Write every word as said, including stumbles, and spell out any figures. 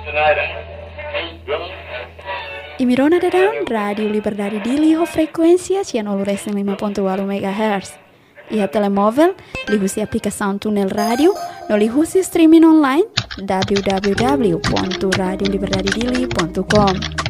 Imirona dadang Radio Liberdade Dili ho frequência cianolo restem lima ponto oito megahertz. Ia telemóvel, lihusi aplicação Tunel Radio, no lihusi streaming online w w w ponto radio liberdade dili ponto com.